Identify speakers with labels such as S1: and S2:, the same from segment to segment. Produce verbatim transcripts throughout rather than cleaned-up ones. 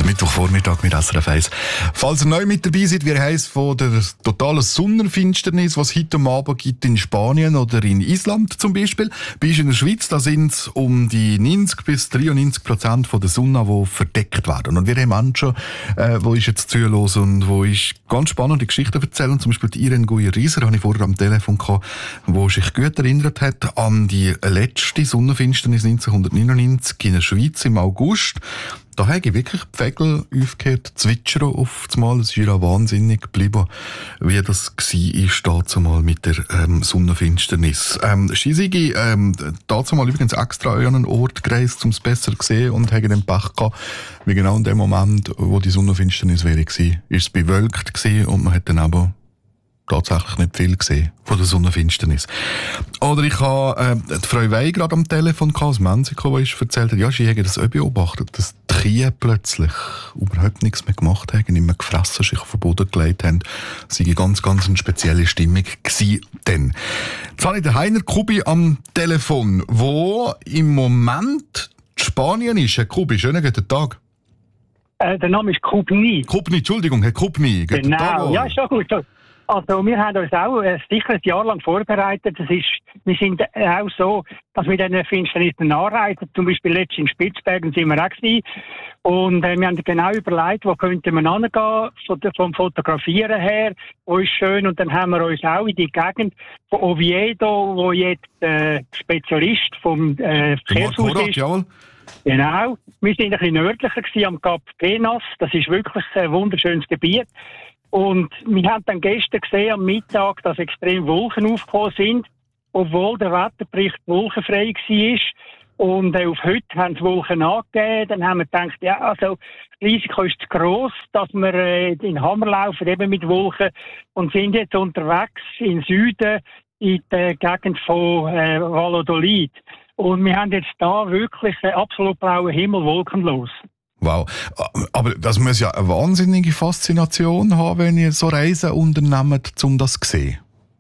S1: Der Mittwochvormittag mit S R F eins. Falls ihr neu mit dabei seid, wir heißen von der totalen Sonnenfinsternis, was es heute am Abend gibt in Spanien oder in Island zum Beispiel. Bei uns in der Schweiz, da sind es um die neunzig bis dreiundneunzig Prozent von der Sonne, die verdeckt werden. Und wir haben Menschen, äh, die ist jetzt zuhören und wo ist ganz spannende Geschichten erzählen. Zum Beispiel die Irene Guyer-Rieser, habe ich vorher am Telefon gehabt, die sich gut erinnert hat an die letzte Sonnenfinsternis neunzehnhundertneunundneunzig in der Schweiz im August. Da habe ich wirklich die Vögel aufgehört, zwitschern auf das Mal. Es ist ja wahnsinnig geblieben, wie das war, dazu mal mit der ähm, Sonnenfinsternis. Ähm, Shisigi, ähm, dazu mal übrigens extra an einen Ort gereist, um es besser zu sehen und habe den Pech gehabt, wie genau in dem Moment, wo die Sonnenfinsternis wäre gewesen, ist es bewölkt gewesen und man hat dann aber tatsächlich nicht viel gesehen von der Sonnenfinsternis. Oder ich habe äh, die Frau Wey gerade am Telefon gehabt, aus Mexiko, die erzählt hat, ja, sie haben das auch beobachtet, dass die Kühe plötzlich überhaupt nichts mehr gemacht haben, nicht mehr gefressen, sich auf den Boden gelegt haben. Es war eine ganz, ganz eine spezielle Stimmung gewesen dann. Jetzt habe ich den Heiner Kubi am Telefon, wo im Moment in Spanien ist. Herr Kubi, schönen guten Tag.
S2: Äh, der Name ist Kubni.
S1: Kubni, Entschuldigung, Herr Kubni. Guten
S2: Genau,
S1: Tag,
S2: ja, ist schon gut. Also wir haben uns auch äh, sicher ein Jahr lang vorbereitet. Das ist, wir sind auch so, dass wir diesen Finsternissen nachreiten. Zum Beispiel letztens in Spitzbergen sind wir auch gewesen. Und äh, wir haben genau überlegt, wo könnten wir hingehen, von der, vom Fotografieren her, wo ist schön. Und dann haben wir uns auch in die Gegend von Oviedo, wo jetzt äh, Spezialist vom äh, Verkehrshaus ist.
S1: Jawohl.
S2: Genau. Wir sind ein bisschen nördlicher gewesen, am Kap Penas. Das ist wirklich ein wunderschönes Gebiet. Und wir haben dann gestern gesehen, am Mittag, dass extrem Wolken aufgekommen sind, obwohl der Wetterbericht wolkenfrei war. Und äh, auf heute haben sie Wolken angegeben. Dann haben wir gedacht, ja, also das Risiko ist zu gross, dass wir äh, in den Hammer laufen, eben mit Wolken. Und sind jetzt unterwegs im Süden, in der Gegend von äh, Valladolid. Und wir haben jetzt da wirklich einen absolut blauen Himmel, wolkenlos.
S1: Wow. Aber das muss ja eine wahnsinnige Faszination haben, wenn ihr so Reisen unternehmt, um das zu sehen.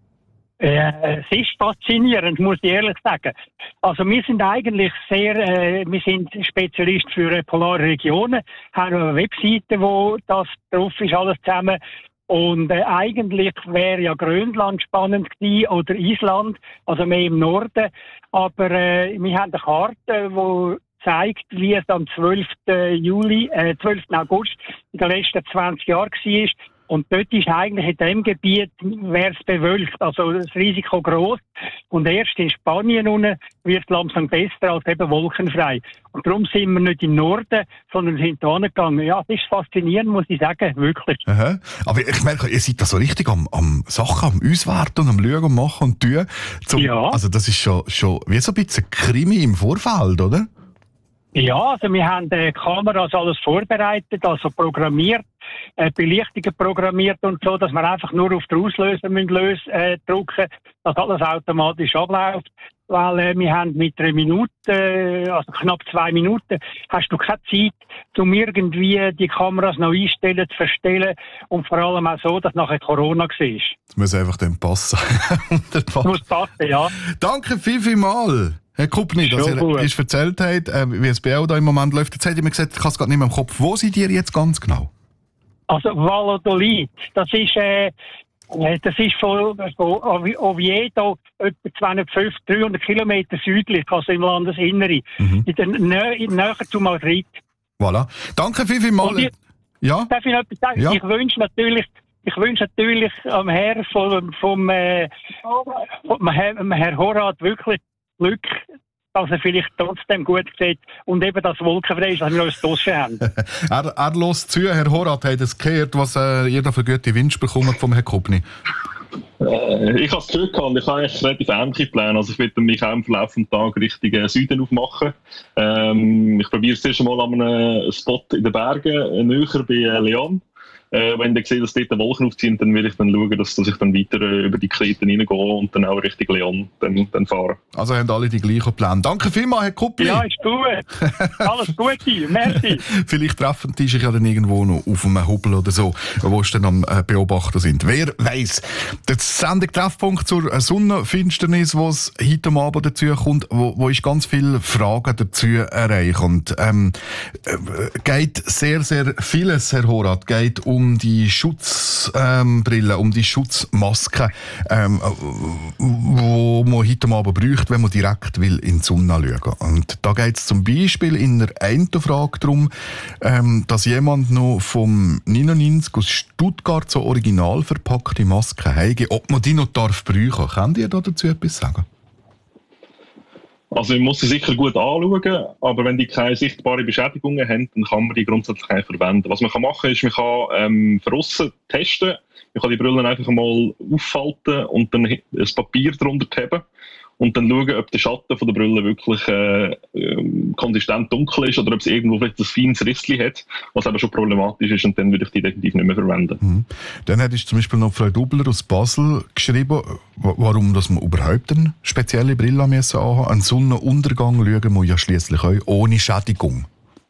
S2: Äh, es ist faszinierend, muss ich ehrlich sagen. Also wir sind eigentlich sehr, äh, wir sind Spezialist für äh, polare Regionen, haben eine Webseite, wo das drauf ist, alles zusammen. Und äh, eigentlich wäre ja Grönland spannend gewesen oder Island, also mehr im Norden. Aber äh, wir haben eine Karte, die zeigt, wie es am zwölften Juli, äh, zwölften August in den letzten zwanzig Jahren war. Und dort ist eigentlich in diesem Gebiet, wäre es bewölkt, also das Risiko gross. Und erst in Spanien unten wird es langsam besser als eben wolkenfrei. Und darum sind wir nicht im Norden, sondern sind da hingegangen. Ja, das ist faszinierend, muss ich sagen, wirklich.
S1: Aha. Aber ich merke, ihr seid da so richtig am, am Sachen, am Auswerten und am Schauen und Machen und Tun. Zum,
S2: ja.
S1: Also das ist schon, schon wie so ein bisschen Krimi im Vorfeld, oder?
S2: Ja, also wir haben äh, Kameras alles vorbereitet, also programmiert, äh, Belichtungen programmiert und so, dass wir einfach nur auf den Auslöser müssen lös, äh, drücken, dass alles automatisch abläuft. Weil äh, wir haben mit einer Minute, äh, also knapp zwei Minuten, hast du keine Zeit, um irgendwie die Kameras noch einstellen, zu verstellen und vor allem auch so, dass nachher Corona war.
S1: Das muss einfach dann passen.
S2: Das muss passen, ja.
S1: Danke viel, viel mal. Herr Kubni, dass ihr uns erzählt habt, äh, wie es bei euch da im Moment läuft. Jetzt hat ihr mir gesagt, ich habe es gerade nicht mehr im Kopf. Wo seid ihr jetzt ganz genau?
S2: Also Valladolid, das ist, äh, das ist von, von Oviedo etwa zweihundertfünfzig, dreihundert Kilometer südlich, also im Landesinneren, mhm. in der Nähe, näher zu Madrid.
S1: Voilà. Danke viel, viel mal.
S2: Ich,
S1: ja?
S2: Darf ich noch etwas sagen? Ja. Ich wünsche natürlich, ich wünsche natürlich am Herrn vom, vom, äh, vom Herrn Horat wirklich Glück, dass er vielleicht trotzdem gut sieht und eben das wolkenfrei ist, dass wir uns duschen haben.
S1: er, er lässt zu, Herr Horat hat es gehört, was äh, ihr da für gute Wünsche bekommt vom Herrn Kubni.
S3: Äh, ich habe es gehört und ich habe eigentlich relativ ähnliche Pläne. Also ich werde mich auch im Verlauf des Tages Richtung Süden aufmachen. Ähm, ich probiere es erst einmal an einem Spot in den Bergen, näher bei Leon. Äh, wenn ich sehe, dass dort Wolken aufziehen, dann will ich dann schauen, dass, dass ich dann weiter äh, über die Kleten reingehe und dann auch Richtung Leon dann, dann fahre.
S1: Also haben alle die gleichen Pläne. Danke vielmals, Herr Kuppli.
S2: Ja, ist gut. Alles Gute. Merci.
S1: Vielleicht treffen die sich ja dann irgendwo noch auf einem Hubel oder so, wo sie dann am äh, Beobachten sind. Wer weiss. Der Sendung Treffpunkt zur Sonnenfinsternis, was heute am Abend dazu kommt, wo, wo ich ganz viele Fragen dazu erreiche. Und ähm, äh, geht sehr, sehr vieles, Herr Horath, geht um um die Schutzbrille, ähm, um die Schutzmaske, ähm, wo man heute Abend braucht, wenn man direkt will in die Sonne schauen. Und da geht es zum Beispiel in der einen Frage darum, ähm, dass jemand noch vom neunundneunzig aus Stuttgart so original verpackte Masken hat, ob man die noch darf brauchen. Könnt ihr da dazu etwas sagen?
S3: Also man muss sie sicher gut anschauen, aber wenn die keine sichtbaren Beschädigungen haben, dann kann man die grundsätzlich nicht verwenden. Was man kann machen ist, man kann ähm, von aussen testen, man kann die Brillen einfach mal auffalten und dann das Papier drunter haben und dann schauen, ob der Schatten von der Brille wirklich äh, äh, konsistent dunkel ist oder ob es irgendwo vielleicht ein feines Rissli hat, was aber schon problematisch ist, und dann würde ich die definitiv nicht mehr verwenden.
S1: Mhm. Dann hat zum Beispiel noch Frau Dubler aus Basel geschrieben, warum dass man überhaupt eine spezielle Brille müssen anhaben. Einen Sonnenuntergang schauen muss ja schliesslich auch ohne Schädigung.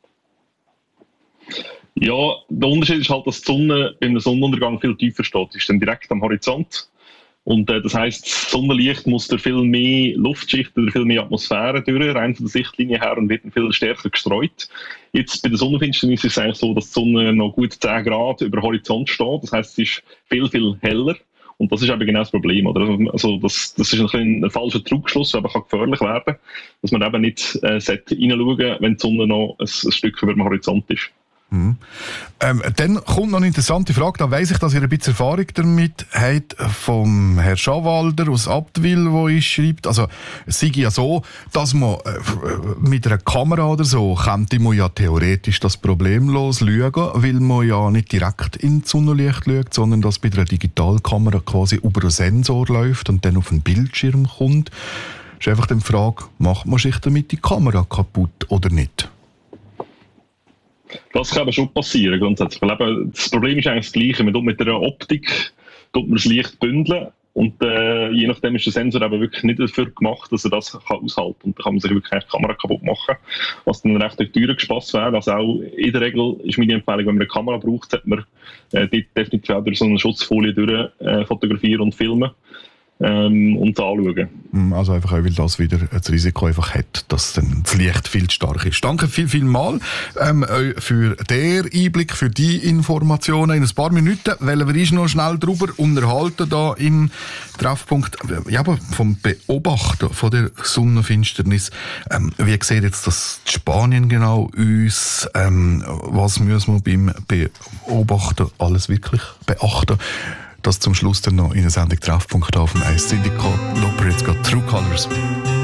S3: Ja, der Unterschied ist halt, dass die Sonne beim Sonnenuntergang viel tiefer steht. Sie ist dann direkt am Horizont. Und äh, das heisst, das Sonnenlicht muss durch viel mehr Luftschicht oder viel mehr Atmosphäre durch, rein von der Sichtlinie her, und wird viel stärker gestreut. Jetzt bei der Sonnenfinsternis ist es eigentlich so, dass die Sonne noch gut zehn Grad über Horizont steht. Das heisst, sie ist viel, viel heller. Und das ist eben genau das Problem. Oder? Also das, das ist ein, ein, ein falscher Trugschluss, der aber kann gefährlich werden kann, dass man eben nicht äh, reinschauen sollte, wenn die Sonne noch ein, ein Stück über dem Horizont ist.
S1: Mhm. Ähm, dann kommt noch eine interessante Frage, da weiss ich, dass ihr ein bisschen Erfahrung damit habt, vom Herrn Schawalder aus Abtwil, wo ich schreibt, also es sei ja so, dass man äh, mit einer Kamera oder so, könnte man ja theoretisch das problemlos schauen, weil man ja nicht direkt ins Sonnenlicht schaut, sondern dass bei einer Digitalkamera quasi über einen Sensor läuft und dann auf den Bildschirm kommt. Ist einfach die Frage, macht man sich damit die Kamera kaputt oder nicht?
S3: Das kann aber schon passieren, grundsätzlich. Weil das Problem ist eigentlich das Gleiche. Man tut mit der Optik tut man das Licht bündeln und äh, je nachdem ist der Sensor aber wirklich nicht dafür gemacht, dass er das kann aushalten kann. Und da kann man sich wirklich die Kamera kaputt machen, was dann recht teuer gespaßt wäre. Also auch in der Regel ist meine Empfehlung, wenn man eine Kamera braucht, sollte man äh, dort definitiv auch durch so eine Schutzfolie durch äh, fotografieren und filmen. Ähm, und anschauen.
S1: Also einfach auch, weil das wieder das Risiko einfach hat, dass dann das Licht viel zu stark ist. Danke viel, viel mal ähm, für den Einblick, für die Informationen. In ein paar Minuten wollen wir uns noch schnell darüber unterhalten, da im Treffpunkt ja, aber vom Beobachten von der Sonnenfinsternis. Ähm, wie sieht jetzt das Spanien genau aus? Ähm, was müssen wir beim Beobachten alles wirklich beachten? Das zum Schluss dann noch in der Sendung Treffpunkt auf dem eins Syndikat. Loper, jetzt geht True Colors.